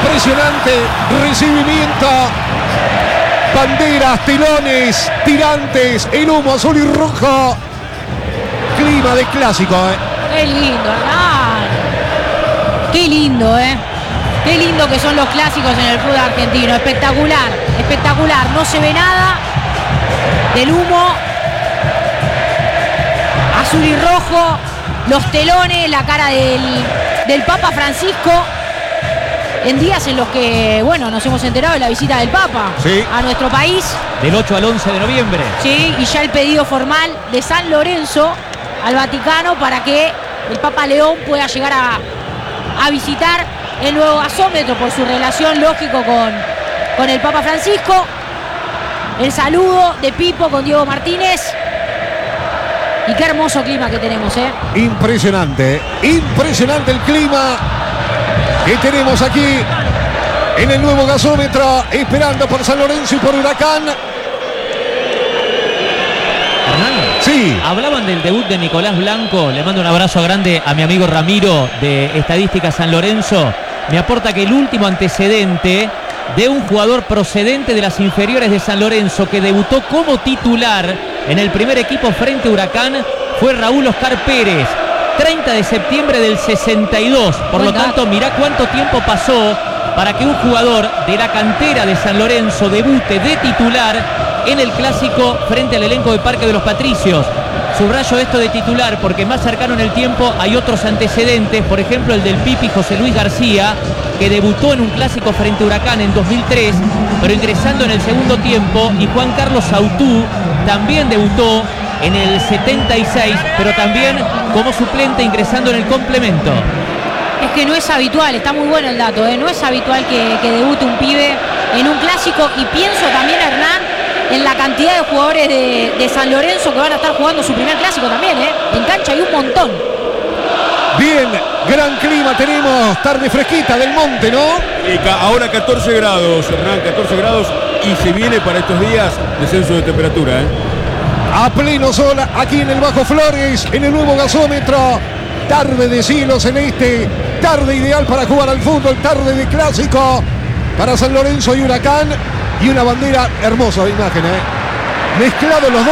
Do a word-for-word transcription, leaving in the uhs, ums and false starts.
Impresionante recibimiento. Banderas, telones, tirantes, el humo azul y rojo. Clima de clásico, ¿eh? Qué lindo, Hernán. Qué lindo, ¿eh? Qué lindo que son los clásicos en el fútbol argentino. Espectacular, espectacular. No se ve nada del humo azul y rojo. Los telones, la cara del, del Papa Francisco. En días en los que, bueno, nos hemos enterado de la visita del Papa sí. a nuestro país. Del ocho al once de noviembre. Sí, y ya el pedido formal de San Lorenzo al Vaticano para que el Papa León pueda llegar a, a visitar el nuevo gasómetro por su relación, lógico, con, con el Papa Francisco. El saludo de Pipo con Diego Martínez. Y qué hermoso clima que tenemos, ¿eh? Impresionante, impresionante el clima que tenemos aquí en el nuevo gasómetro, esperando por San Lorenzo y por Huracán. Hernán, sí. Hablaban del debut de Nicolás Blanco. Le mando un abrazo grande a mi amigo Ramiro de Estadística San Lorenzo. Me aporta que el último antecedente de un jugador procedente de las inferiores de San Lorenzo que debutó como titular en el primer equipo frente a Huracán fue Raúl Oscar Pérez, treinta de septiembre del sesenta y dos. Por lo tanto, mirá cuánto tiempo pasó para que un jugador de la cantera de San Lorenzo debute de titular en el clásico frente al elenco de Parque de los Patricios. Subrayo esto de titular porque más cercano en el tiempo hay otros antecedentes, por ejemplo el del Pipi José Luis García, que debutó en un clásico frente a Huracán en dos mil tres, pero ingresando en el segundo tiempo, y Juan Carlos Sautú también debutó en el setenta y seis, pero también como suplente ingresando en el complemento. Es que no es habitual, está muy bueno el dato, ¿eh? No es habitual que, que debute un pibe en un clásico, y pienso también, Hernán, en la cantidad de jugadores de, de San Lorenzo que van a estar jugando su primer clásico también, ¿eh? En cancha hay un montón. Bien, gran clima tenemos, tarde fresquita del monte, ¿no? Y ca ahora catorce grados, Hernán, catorce grados, y se viene para estos días descenso de temperatura, ¿eh? A pleno sol aquí en el Bajo Flores, en el nuevo gasómetro. Tarde de cielo celeste, tarde ideal para jugar al fútbol, tarde de clásico para San Lorenzo y Huracán. Y una bandera hermosa de imagen, ¿eh? Mezclados los dos.